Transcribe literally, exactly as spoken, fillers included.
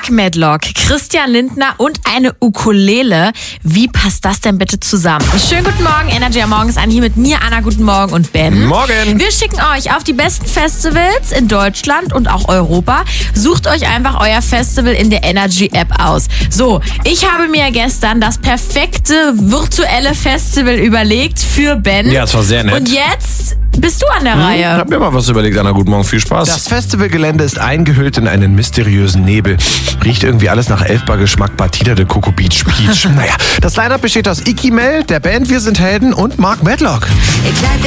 Mark Medlock, Christian Lindner und eine Ukulele. Wie passt das denn bitte zusammen? Schönen guten Morgen, Energy am Morgen ist an, hier mit mir, Anna, guten Morgen und Ben. Morgen. Wir schicken euch auf die besten Festivals in Deutschland und auch Europa. Sucht euch einfach euer Festival in der Energy-App aus. So, ich habe mir gestern das perfekte virtuelle Festival überlegt für Ben. Ja, es war sehr nett. Und jetzt bist du an der Ich Reihe. hab mir mal was überlegt, Anna. Guten Morgen, viel Spaß. Das Festivalgelände ist eingehüllt in einen mysteriösen Nebel. Riecht irgendwie alles nach Elfbar-Geschmack Batida de Coco Beach Peach. Naja, das Line-Up besteht aus Iki Mel, der Band Wir sind Helden und Mark Medlock.